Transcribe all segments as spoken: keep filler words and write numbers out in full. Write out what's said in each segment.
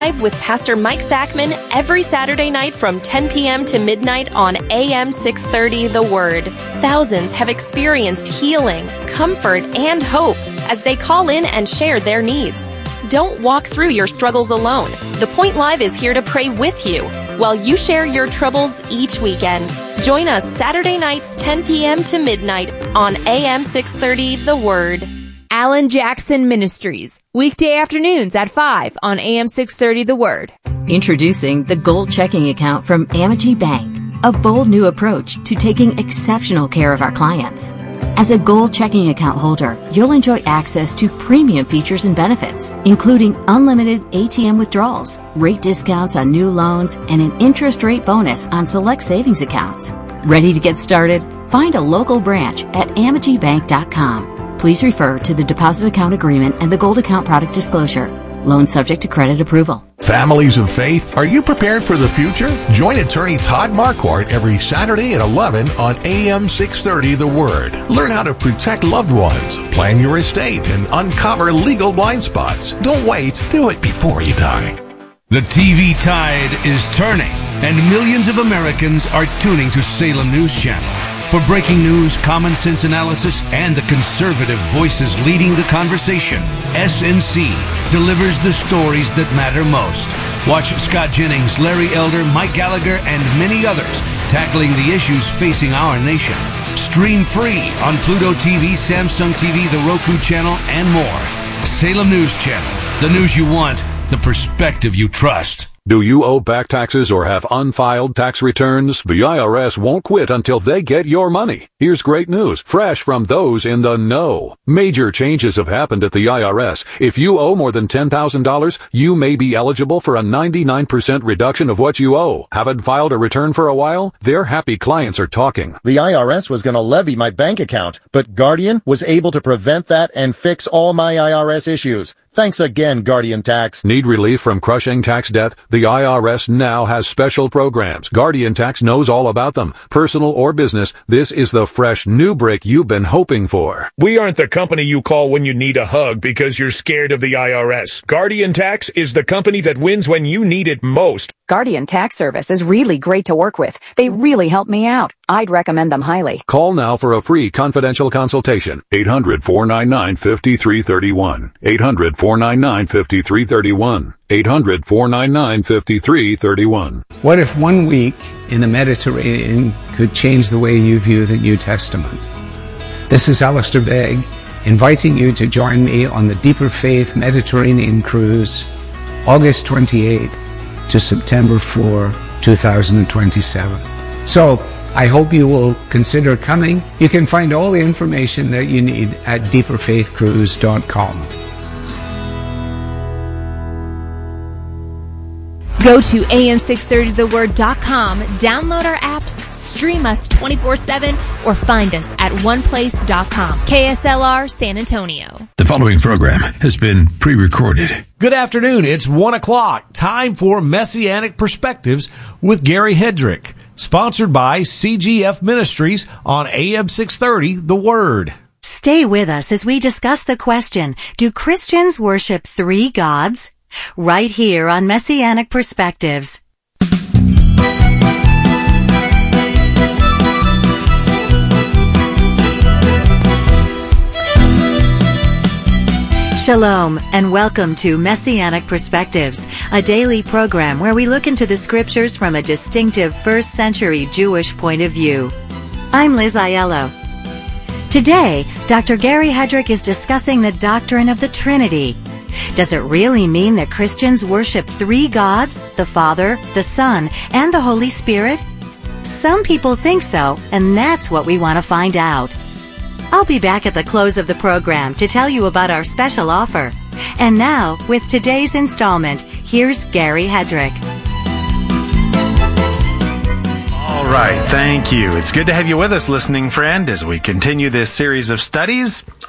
Live with Pastor Mike Sackman every Saturday night from ten p.m. to midnight on A M six thirty The Word. Thousands have experienced healing, comfort, and hope as they call in and share their needs. Don't walk through your struggles alone. The Point Live is here to pray with you while you share your troubles each weekend. Join us Saturday nights ten p.m. to midnight on A M six thirty The Word. Alan Jackson Ministries, weekday afternoons at five on A M six thirty The Word. Introducing the Gold Checking Account from Amity Bank, a bold new approach to taking exceptional care of our clients. As a Gold Checking Account holder, you'll enjoy access to premium features and benefits, including unlimited A T M withdrawals, rate discounts on new loans, and an interest rate bonus on select savings accounts. Ready to get started? Find a local branch at amity bank dot com. Please refer to the deposit account agreement and the Gold Account product disclosure. Loan subject to credit approval. Families of faith, are you prepared for the future? Join attorney Todd Marquardt every Saturday at eleven on A M six thirty The Word. Learn how to protect loved ones, plan your estate, and uncover legal blind spots. Don't wait. Do it before you die. The T V tide is turning, and millions of Americans are tuning to Salem News Channel. For breaking news, common sense analysis, and the conservative voices leading the conversation, S N C delivers the stories that matter most. Watch Scott Jennings, Larry Elder, Mike Gallagher, and many others tackling the issues facing our nation. Stream free on Pluto T V, Samsung T V, the Roku channel, and more. Salem News Channel, the news you want, the perspective you trust. Do you owe back taxes or have unfiled tax returns? The I R S won't quit until they get your money. Here's great news, fresh from those in the know. Major changes have happened at the I R S. If you owe more than ten thousand dollars, you may be eligible for a ninety-nine percent reduction of what you owe. Haven't filed a return for a while? Their happy clients are talking. The I R S was going to levy my bank account, but Guardian was able to prevent that and fix all my I R S issues. Thanks again, Guardian Tax. Need relief from crushing tax debt? The I R S now has special programs. Guardian Tax knows all about them. Personal or business, this is the fresh new break you've been hoping for. We aren't the company you call when you need a hug because you're scared of the I R S. Guardian Tax is the company that wins when you need it most. Guardian Tax Service is really great to work with. They really help me out. I'd recommend them highly. Call now for a free confidential consultation. eight hundred, four nine nine, five three three one. eight hundred, four nine nine, five three three one. eight hundred, four nine nine, five three three one. What if one week in the Mediterranean could change the way you view the New Testament? This is Alistair Begg, inviting you to join me on the Deeper Faith Mediterranean Cruise, August twenty-eighth to September fourth, two thousand twenty-seven. So, I hope you will consider coming. You can find all the information that you need at deeper faith cruise dot com. Go to A M six thirty the word dot com, download our apps, stream us twenty-four seven, or find us at one place dot com. K S L R San Antonio. The following program has been pre-recorded. Good afternoon. It's one o'clock. Time for Messianic Perspectives with Gary Hedrick. Sponsored by C G F Ministries on A M six thirty The Word. Stay with us as we discuss the question, do Christians worship three gods? Right here on Messianic Perspectives. Shalom and welcome to Messianic Perspectives, a daily program where we look into the scriptures from a distinctive first century Jewish point of view. I'm Liz Aiello. Today, Doctor Gary Hedrick is discussing the doctrine of the Trinity. Does it really mean that Christians worship three gods, the Father, the Son, and the Holy Spirit? Some people think so, and that's what we want to find out. I'll be back at the close of the program to tell you about our special offer. And now, with today's installment, here's Gary Hedrick. All right, thank you. It's good to have you with us, listening friend, as we continue this series of studies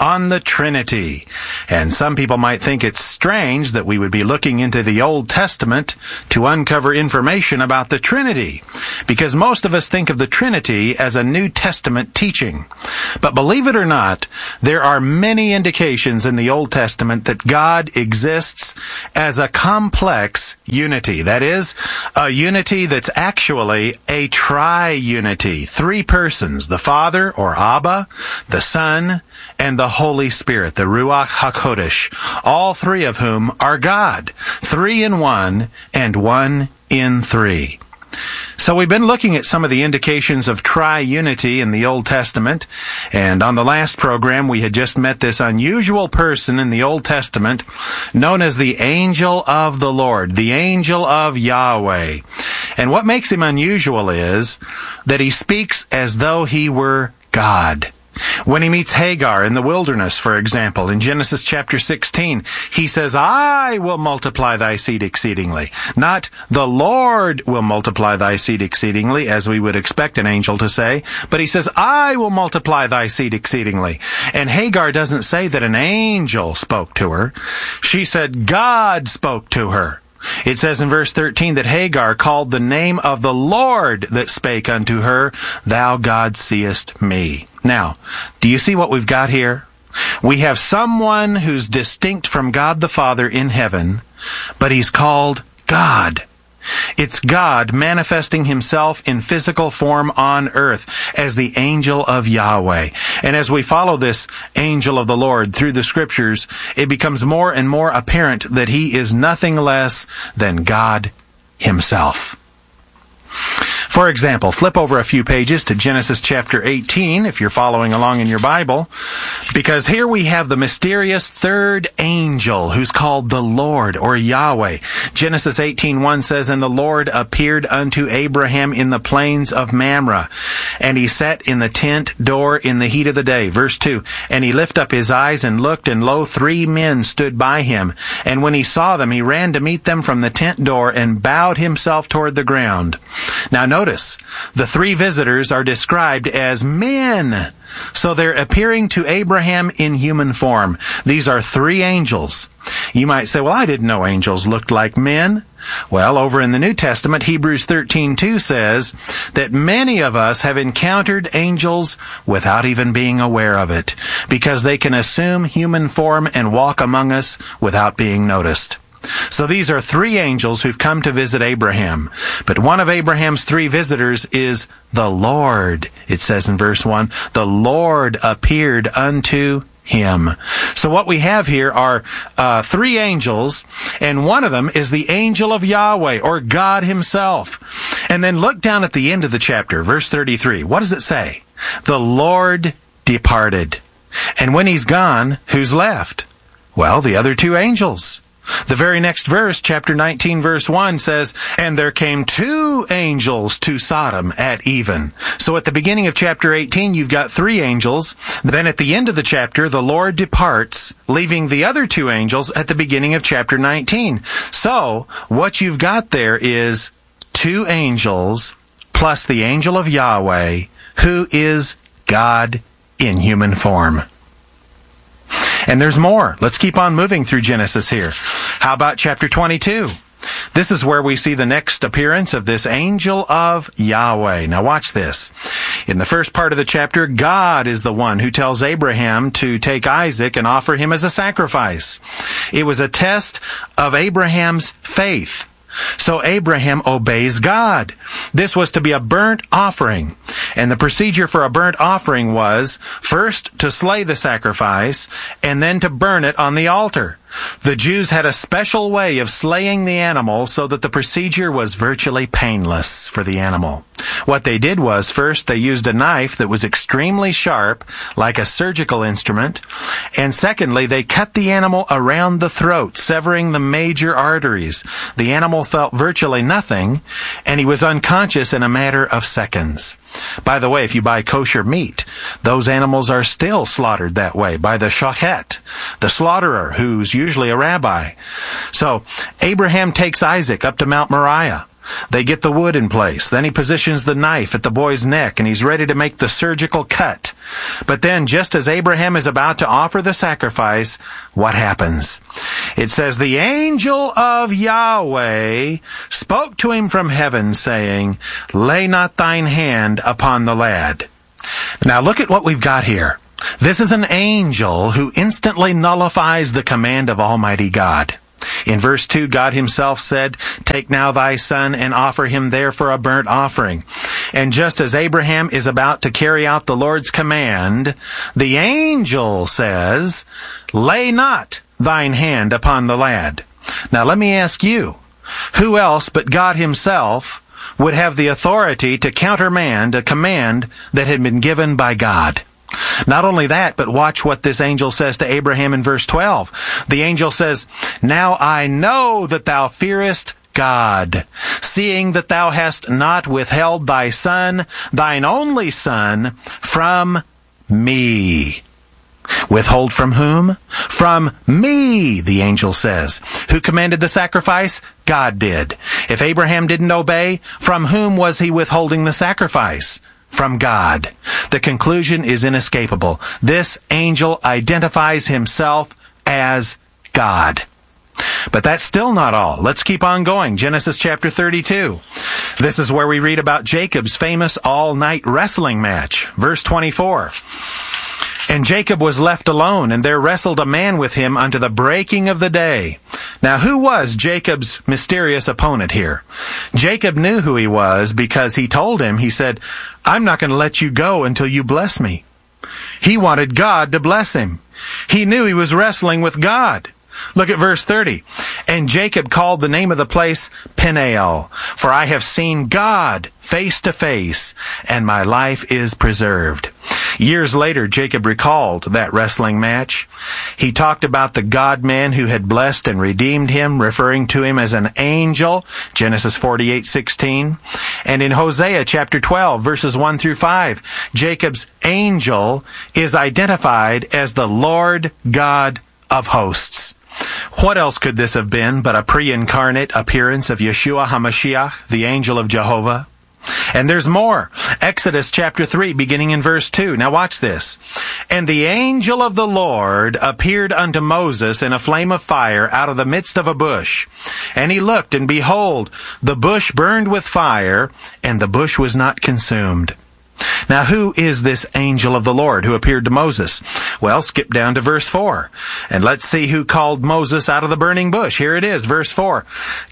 on the Trinity. And some people might think it's strange that we would be looking into the Old Testament to uncover information about the Trinity, because most of us think of the Trinity as a New Testament teaching. But believe it or not, there are many indications in the Old Testament that God exists as a complex unity. That is, a unity that's actually a tri-unity. Three persons, the Father, or Abba, the Son, and the Holy Spirit, the Ruach HaKodesh, all three of whom are God, three in one and one in three. So we've been looking at some of the indications of tri-unity in the Old Testament, and on the last program we had just met this unusual person in the Old Testament known as the Angel of the Lord, the Angel of Yahweh. And what makes him unusual is that he speaks as though he were God. When he meets Hagar in the wilderness, for example, in Genesis chapter sixteen, he says, I will multiply thy seed exceedingly. Not the Lord will multiply thy seed exceedingly, as we would expect an angel to say, but he says, I will multiply thy seed exceedingly. And Hagar doesn't say that an angel spoke to her. She said God spoke to her. It says in verse thirteen that Hagar called the name of the Lord that spake unto her, Thou God seest me. Now, do you see what we've got here? We have someone who's distinct from God the Father in heaven, but he's called God. It's God manifesting himself in physical form on earth as the angel of Yahweh. And as we follow this angel of the Lord through the scriptures, it becomes more and more apparent that he is nothing less than God himself. For example, flip over a few pages to Genesis chapter eighteen, if you're following along in your Bible, because here we have the mysterious third angel who's called the Lord, or Yahweh. Genesis eighteen one says, And the Lord appeared unto Abraham in the plains of Mamre, and he sat in the tent door in the heat of the day. Verse two, And he lifted up his eyes and looked, and lo, three men stood by him. And when he saw them, he ran to meet them from the tent door and bowed himself toward the ground. Now notice, the three visitors are described as men. So they're appearing to Abraham in human form. These are three angels. You might say, well, I didn't know angels looked like men. Well, over in the New Testament, Hebrews thirteen two says that many of us have encountered angels without even being aware of it, because they can assume human form and walk among us without being noticed. So these are three angels who've come to visit Abraham. But one of Abraham's three visitors is the Lord. It says in verse one, the Lord appeared unto him. So what we have here are uh, three angels, and one of them is the angel of Yahweh, or God himself. And then look down at the end of the chapter, verse thirty-three. What does it say? The Lord departed. And when he's gone, who's left? Well, the other two angels. The very next verse, chapter nineteen, verse one, says, And there came two angels to Sodom at even. So at the beginning of chapter eighteen, you've got three angels. Then at the end of the chapter, the Lord departs, leaving the other two angels at the beginning of chapter nineteen. So what you've got there is two angels plus the angel of Yahweh, who is God in human form. And there's more. Let's keep on moving through Genesis here. How about chapter twenty-two? This is where we see the next appearance of this angel of Yahweh. Now watch this. In the first part of the chapter, God is the one who tells Abraham to take Isaac and offer him as a sacrifice. It was a test of Abraham's faith. So Abraham obeys God. This was to be a burnt offering. And the procedure for a burnt offering was first to slay the sacrifice and then to burn it on the altar. The Jews had a special way of slaying the animal so that the procedure was virtually painless for the animal. What they did was, first, they used a knife that was extremely sharp, like a surgical instrument, and secondly, they cut the animal around the throat, severing the major arteries. The animal felt virtually nothing, and he was unconscious in a matter of seconds. By the way, if you buy kosher meat, those animals are still slaughtered that way by the shochet, the slaughterer, who's usually a rabbi. So Abraham takes Isaac up to Mount Moriah. They get the wood in place. Then he positions the knife at the boy's neck, and he's ready to make the surgical cut. But then, just as Abraham is about to offer the sacrifice, what happens? It says, the angel of Yahweh spoke to him from heaven, saying, lay not thine hand upon the lad. Now look at what we've got here. This is an angel who instantly nullifies the command of Almighty God. In verse two, God himself said, take now thy son and offer him there for a burnt offering. And just as Abraham is about to carry out the Lord's command, the angel says, lay not thine hand upon the lad. Now let me ask you, who else but God himself would have the authority to countermand a command that had been given by God? Not only that, but watch what this angel says to Abraham in verse twelve. The angel says, now I know that thou fearest God, seeing that thou hast not withheld thy son, thine only son, from me. Withhold from whom? From me, the angel says. Who commanded the sacrifice? God did. If Abraham didn't obey, from whom was he withholding the sacrifice? From God. The conclusion is inescapable. This angel identifies himself as God. But that's still not all. Let's keep on going. Genesis chapter thirty-two. This is where we read about Jacob's famous all-night wrestling match. Verse twenty-four. And Jacob was left alone, and there wrestled a man with him unto the breaking of the day. Now, who was Jacob's mysterious opponent here? Jacob knew who he was because he told him, he said, I'm not going to let you go until you bless me. He wanted God to bless him. He knew he was wrestling with God. Look at verse thirty. And Jacob called the name of the place Peniel, for I have seen God face to face, and my life is preserved. Years later, Jacob recalled that wrestling match. He talked about the God-man who had blessed and redeemed him, referring to him as an angel, Genesis forty-eight sixteen. And in Hosea chapter twelve, verses one through five, Jacob's angel is identified as the Lord God of hosts. What else could this have been but a pre-incarnate appearance of Yeshua HaMashiach, the angel of Jehovah? And there's more. Exodus chapter three, beginning in verse two. Now watch this. And the angel of the Lord appeared unto Moses in a flame of fire out of the midst of a bush. And he looked, and behold, the bush burned with fire, and the bush was not consumed. Now, who is this angel of the Lord who appeared to Moses? Well, skip down to verse four. And let's see who called Moses out of the burning bush. Here it is, verse four.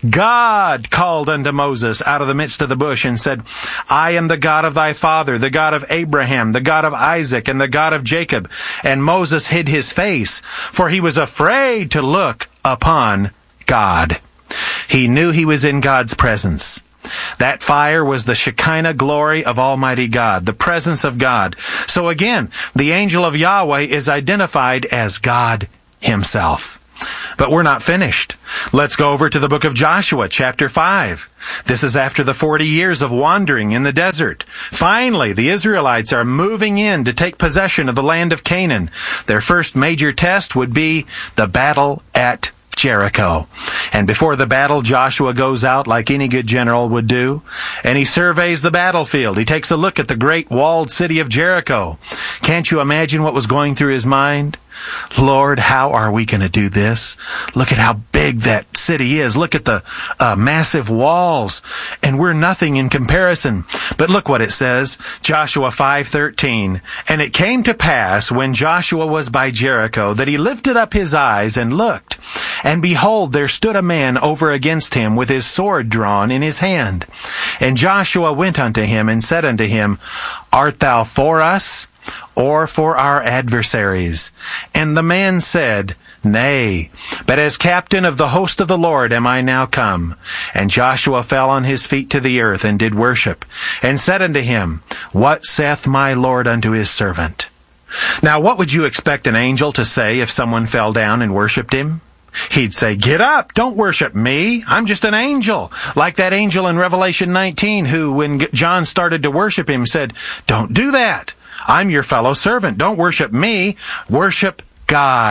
God called unto Moses out of the midst of the bush and said, I am the God of thy father, the God of Abraham, the God of Isaac, and the God of Jacob. And Moses hid his face, for he was afraid to look upon God. He knew he was in God's presence. That fire was the Shekinah glory of Almighty God, the presence of God. So again, the angel of Yahweh is identified as God himself. But we're not finished. Let's go over to the book of Joshua, chapter five. This is after the forty years of wandering in the desert. Finally, the Israelites are moving in to take possession of the land of Canaan. Their first major test would be the battle at Jericho. And before the battle, Joshua goes out like any good general would do, and he surveys the battlefield. He takes a look at the great walled city of Jericho. Can't you imagine what was going through his mind? Lord, how are we going to do this? Look at how big that city is. Look at the uh, massive walls, and we're nothing in comparison. But look what it says, Joshua five thirteen. And it came to pass, when Joshua was by Jericho, that he lifted up his eyes and looked, and behold, there stood a man over against him with his sword drawn in his hand. And Joshua went unto him and said unto him, Art thou for us, or for our adversaries? And the man said, Nay, but as captain of the host of the Lord am I now come. And Joshua fell on his feet to the earth and did worship, and said unto him, What saith my Lord unto his servant? Now what would you expect an angel to say if someone fell down and worshipped him? He'd say, Get up, don't worship me. I'm just an angel. Like that angel in Revelation nineteen who, when John started to worship him, said, Don't do that. I'm your fellow servant. Don't worship me. Worship God.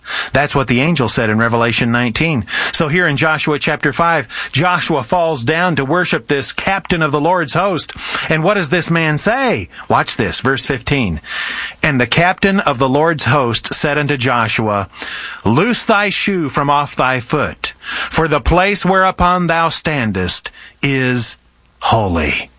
That's what the angel said in Revelation nineteen. So here in Joshua chapter five, Joshua falls down to worship this captain of the Lord's host. And what does this man say? Watch this, verse fifteen. And the captain of the Lord's host said unto Joshua, Loose thy shoe from off thy foot, for the place whereupon thou standest is holy.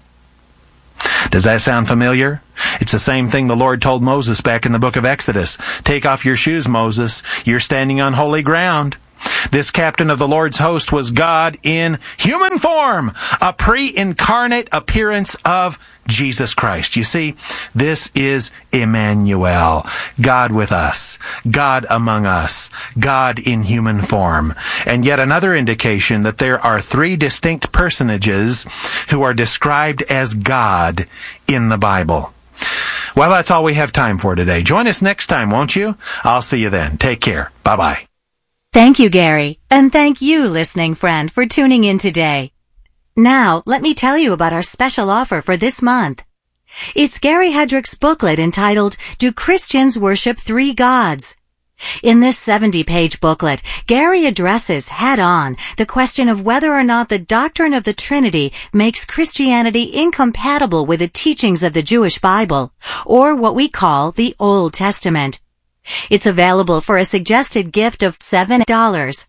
Does that sound familiar? It's the same thing the Lord told Moses back in the book of Exodus. Take off your shoes, Moses. You're standing on holy ground. This captain of the Lord's host was God in human form, a pre-incarnate appearance of Jesus Christ. You see, this is Emmanuel, God with us, God among us, God in human form. And yet another indication that there are three distinct personages who are described as God in the Bible. Well, that's all we have time for today. Join us next time, won't you? I'll see you then. Take care. Bye-bye. Thank you, Gary. And thank you, listening friend, for tuning in today. Now, let me tell you about our special offer for this month. It's Gary Hedrick's booklet entitled, Do Christians Worship Three Gods? In this seventy-page booklet, Gary addresses head-on the question of whether or not the doctrine of the Trinity makes Christianity incompatible with the teachings of the Jewish Bible, or what we call the Old Testament. It's available for a suggested gift of seven dollars.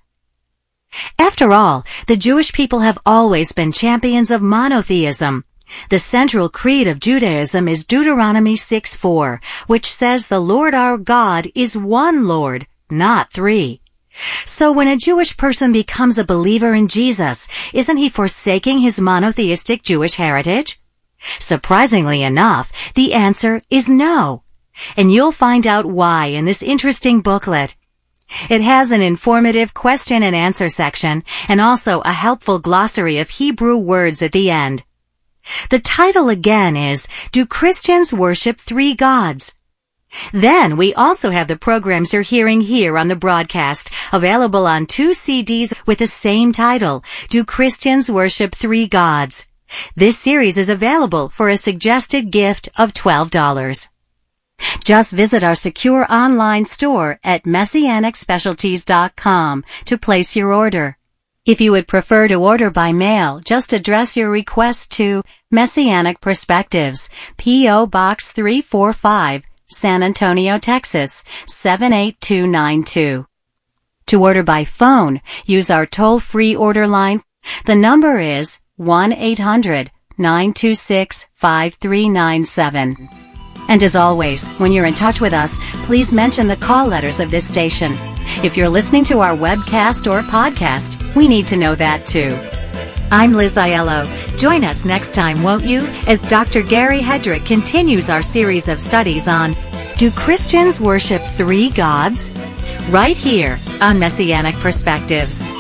After all, the Jewish people have always been champions of monotheism. The central creed of Judaism is Deuteronomy six four, which says the Lord our God is one Lord, not three. So when a Jewish person becomes a believer in Jesus, isn't he forsaking his monotheistic Jewish heritage? Surprisingly enough, the answer is no. And you'll find out why in this interesting booklet. It has an informative question and answer section and also a helpful glossary of Hebrew words at the end. The title again is, Do Christians Worship Three Gods? Then we also have the programs you're hearing here on the broadcast, available on two C Ds with the same title, Do Christians Worship Three Gods? This series is available for a suggested gift of twelve dollars. Just visit our secure online store at messianic specialties dot com to place your order. If you would prefer to order by mail, just address your request to Messianic Perspectives, P O Box three forty-five, San Antonio, Texas, seven eight two nine two. To order by phone, use our toll-free order line. The number is one eight hundred nine two six five three nine seven. And as always, when you're in touch with us, please mention the call letters of this station. If you're listening to our webcast or podcast, we need to know that too. I'm Liz Aiello. Join us next time, won't you, as Doctor Gary Hedrick continues our series of studies on Do Christians Worship Three Gods? Right here on Messianic Perspectives.